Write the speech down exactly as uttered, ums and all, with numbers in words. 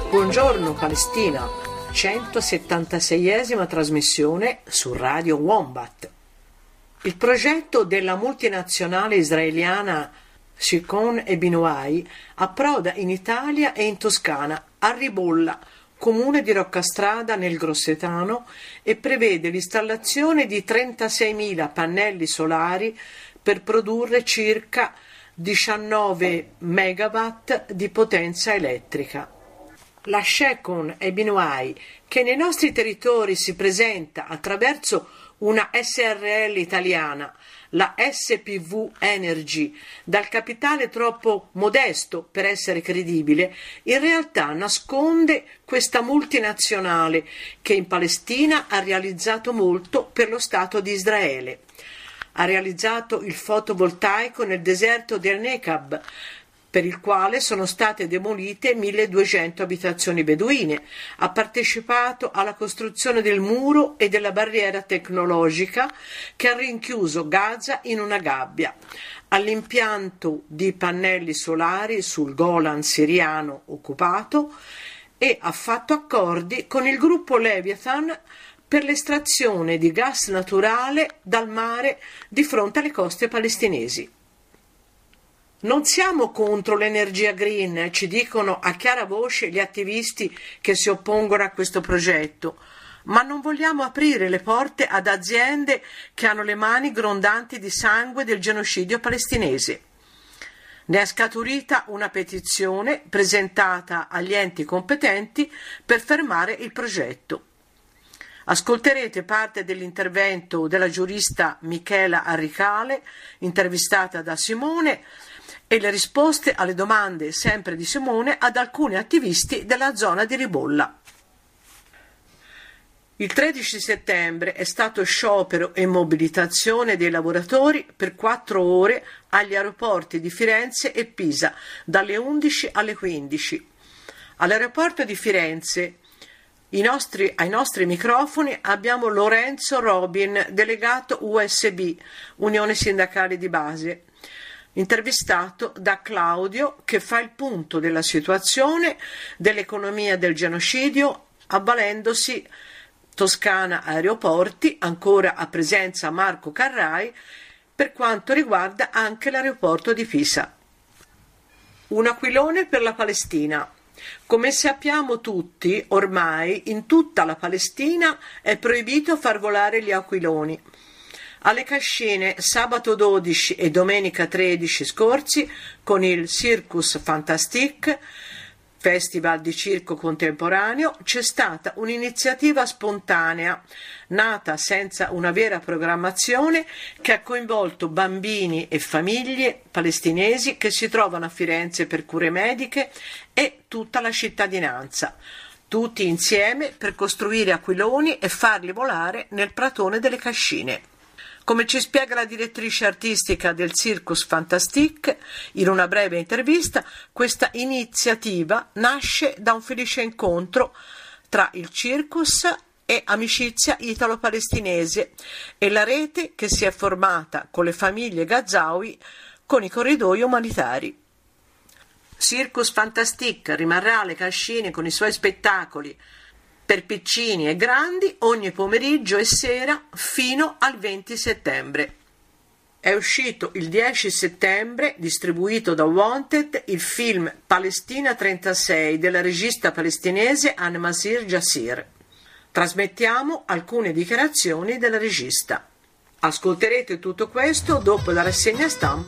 Buongiorno Palestina, centosettantaseiesima trasmissione su Radio Wombat. Il progetto della multinazionale israeliana Shikon e Binuai approda in Italia e in Toscana, a Ribolla, comune di Roccastrada nel Grossetano, e prevede l'installazione di trentaseimila pannelli solari per produrre circa diciannove megawatt di potenza elettrica. La Shikon e Binuai, che nei nostri territori si presenta attraverso una S R L italiana, la S P V Energy, dal capitale troppo modesto per essere credibile, in realtà nasconde questa multinazionale che in Palestina ha realizzato molto per lo Stato di Israele. Ha realizzato il fotovoltaico nel deserto del Negev, per il quale sono state demolite milleduecento abitazioni beduine, ha partecipato alla costruzione del muro e della barriera tecnologica che ha rinchiuso Gaza in una gabbia, all'impianto di pannelli solari sul Golan siriano occupato, e ha fatto accordi con il gruppo Leviathan per l'estrazione di gas naturale dal mare di fronte alle coste palestinesi. Non siamo contro l'energia green, ci dicono a chiara voce gli attivisti che si oppongono a questo progetto, ma non vogliamo aprire le porte ad aziende che hanno le mani grondanti di sangue del genocidio palestinese. Ne è scaturita una petizione presentata agli enti competenti per fermare il progetto. Ascolterete parte dell'intervento della giurista Michela Arricale, intervistata da Simone, e le risposte alle domande sempre di Simone ad alcuni attivisti della zona di Ribolla. Il tredici settembre è stato sciopero e mobilitazione dei lavoratori per quattro ore agli aeroporti di Firenze e Pisa, dalle undici alle quindici. All'aeroporto di Firenze I nostri, ai nostri microfoni abbiamo Lorenzo Robin, delegato U S B, Unione Sindacale di Base, intervistato da Claudio, che fa il punto della situazione dell'economia del genocidio, avvalendosi Toscana Aeroporti, ancora a presenza Marco Carrai, per quanto riguarda anche l'aeroporto di Pisa. Un aquilone per la Palestina. Come sappiamo tutti, ormai in tutta la Palestina è proibito far volare gli aquiloni. Alle Cascine sabato dodici e domenica tredici scorsi, con il Circus Fantastique, festival di circo contemporaneo, c'è stata un'iniziativa spontanea, nata senza una vera programmazione, che ha coinvolto bambini e famiglie palestinesi che si trovano a Firenze per cure mediche e tutta la cittadinanza, tutti insieme per costruire aquiloni e farli volare nel pratone delle Cascine. Come ci spiega la direttrice artistica del Circus Fantastique in una breve intervista, questa iniziativa nasce da un felice incontro tra il circus e Amicizia Italo-Palestinese e la rete che si è formata con le famiglie Gazaoui con i corridoi umanitari. Circus Fantastique rimarrà alle Cascine con i suoi spettacoli per piccini e grandi ogni pomeriggio e sera fino al venti settembre. È uscito il dieci settembre, distribuito da Wanted, il film Palestina trentasei della regista palestinese Anne-Masir Jassir. Trasmettiamo alcune dichiarazioni della regista. Ascolterete tutto questo dopo la rassegna stampa